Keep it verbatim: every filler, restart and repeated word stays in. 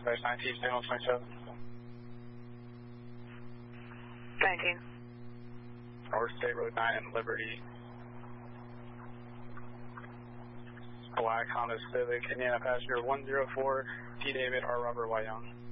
Dispatch nineteen, channel twenty-seven. nineteen. North State Road nine and Liberty. Black Honda Civic, Indiana passenger one zero four, T. David R. Robert Y. Young.